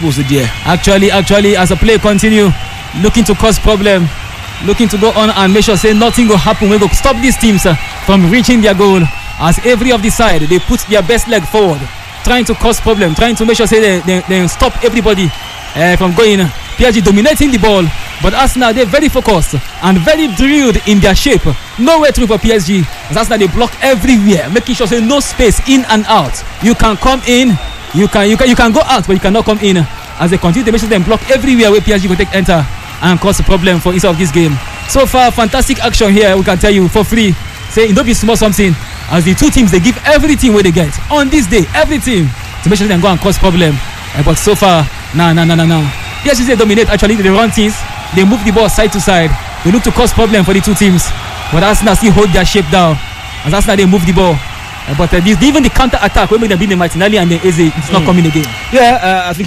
exposed there. Actually, as the play continue, looking to cause problem, looking to go on and make sure say nothing will happen. We go stop these teams from reaching their goal. As every of the side, they put their best leg forward, trying to cause problem, trying to make sure say they stop everybody from going. PSG dominating the ball, but Arsenal, they're very focused and very drilled in their shape. Nowhere through for PSG. As Arsenal, they block everywhere, making sure say no space in and out. You can come in, you can go out, but you cannot come in. As they continue to make sure they block everywhere where PSG will take enter and cause a problem for inside of this game. So far, fantastic action here. We can tell you for free. Say it don't be small something. As the two teams, they give everything where they get on this day, everything to make sure they can go and cause problem. But so far, no. PSG, they dominate. Actually, they run things. They move the ball side to side. They look to cause problem for the two teams. But Arsenal still hold their shape down. As Arsenal, they move the ball. But even the counter attack, when they beat the Martinelli and the Eze, it's not coming again. Yeah, I think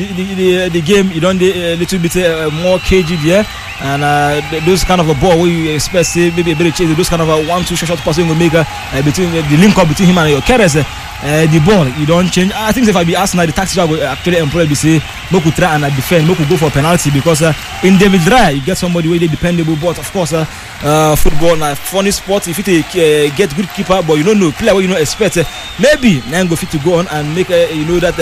the game, you don't a little bit more cagey there. And those kind of a ball where you expect say maybe a better chase, those kind of a 1-2 short passing will make between the link up between him and your Keres. The ball, you don't change. I think if I be Arsenal, the tactics will actually employ be say Moku try and defend, Moku go for penalty because in David Raya you get somebody where they dependable. But of course, football na funny sport. If you get good keeper, but you don't know player what you don't expect, maybe then go fit to go on and make that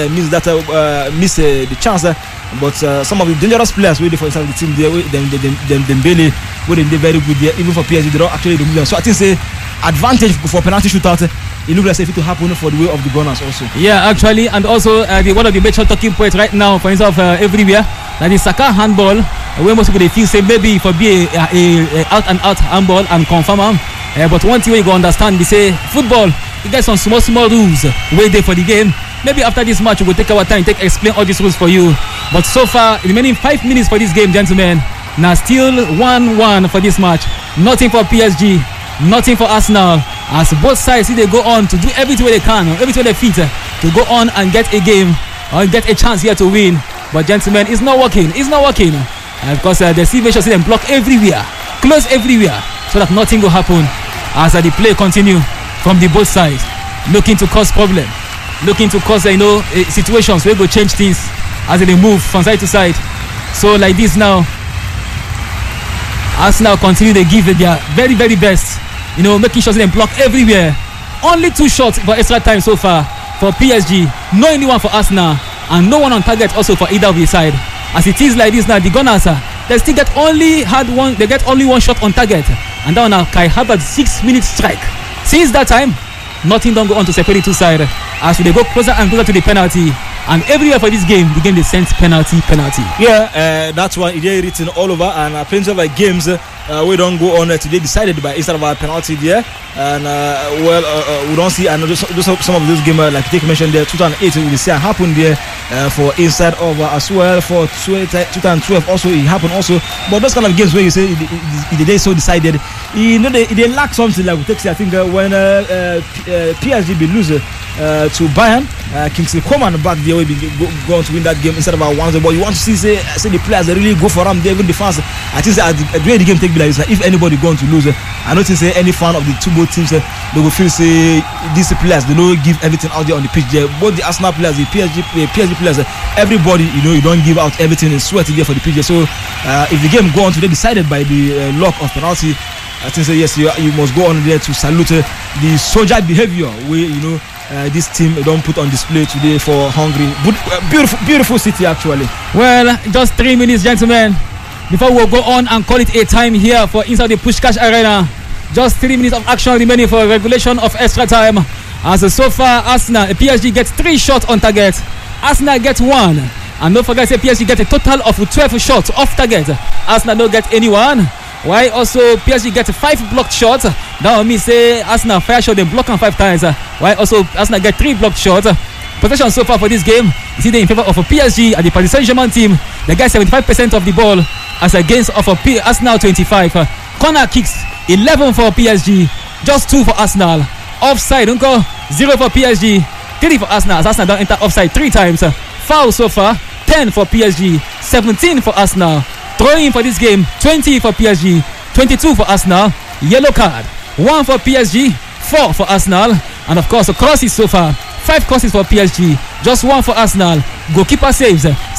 miss the chance. But some of the dangerous players waiting for inside the team there, them Bailey, where they very good there. Even for PSG, they don't actually do them. So I think say advantage for penalty shootout. It looks like it to happen for the way of the Gunners also. Yeah, actually, and also one of the major talking points right now, for instance, everywhere, that is Saka handball. Where most people they feel say maybe for be a out and out handball and confirm. But one thing you go understand, they say football, you get some small rules waiting for the game. Maybe after this match we will take our time, explain all these rules for you. But so far, remaining 5 minutes for this game, gentlemen. Now still 1-1 for this match. Nothing for PSG, nothing for Arsenal. As both sides see they go on to do everything they can, everything they fit to go on and get a game or get a chance here to win. But gentlemen, it's not working. Because the situation see them block everywhere, close everywhere, so that nothing will happen. As the play continue from the both sides, looking to cause problem, looking to cause situations where go change things as they move from side to side. So like this now, Arsenal continue to give their very very best. Making sure they block everywhere. Only 2 shots for extra time so far for PSG. No anyone for Arsenal, and no one on target also for either of the side. As it is like this now, the Gunners they still get only one shot on target, and that one now Kai Havertz 6-minute strike. Since that time, nothing don't go on to separate the two sides. As they go closer and closer to the penalty, and everywhere for this game, the game they send penalty. Yeah, that's why it is written all over, and plenty of games we don't go on today decided by instead of a penalty there, and we don't see another some of those games like Dick mentioned there. 2008 we see it happen there for inside over as well. For 2012 also it happened also. But those kind of games where you say it is so decided, they lack something. Like we take I think when PSG be loser to Bayern, Kingsley Coman back there will be going to win that game instead of our 1-0. But you want to see say the players that really go for them, they even the fans. I think at the way the game take like if anybody going to lose, I don't think say any fan of the two both teams they will feel say these players they don't give everything out there on the pitch there. Both the Arsenal players, the PSG players, everybody you don't give out everything and sweat there for the pitch. So if the game go on today decided by the luck of penalty, I think say yes you must go on there to salute the soldier behavior where this team don't put on display today for Hungary. Beautiful city actually. Well, just 3 minutes, gentlemen, before we'll go on and call it a time here for inside the Puskás Arena. Just 3 minutes of action remaining for regulation of extra time. As so far, Arsenal, PSG gets 3 shots on target. Arsenal gets 1. And don't forget, PSG get a total of 12 shots off target. Arsenal don't get anyone. Why also PSG get 5 blocked shots. That will mean say Arsenal fire shot, they block on 5 times. Why also Arsenal get 3 blocked shots. Possession so far for this game is either in favor of a PSG and the Paris Saint-Germain team. They get 75% of the ball as against of a Arsenal 25. Corner kicks 11 for PSG, just 2 for Arsenal. Offside, 0 for PSG, 3 for Arsenal. As Arsenal don't enter offside 3 times. Foul so far 10 for PSG, 17 for Arsenal. Throwing for this game 20 for PSG, 22 for Arsenal. Yellow card 1 for PSG, 4 for Arsenal. And of course crosses so far 5 crosses for PSG, just 1 for Arsenal. Goalkeeper saves.